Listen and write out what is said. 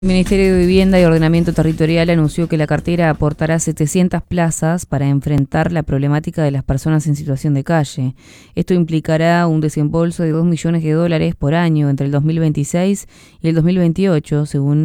El Ministerio de Vivienda y Ordenamiento Territorial anunció que la cartera aportará 700 plazas para enfrentar la problemática de las personas en situación de calle. Esto implicará un desembolso de $2 millones por año entre el 2026 y el 2028, según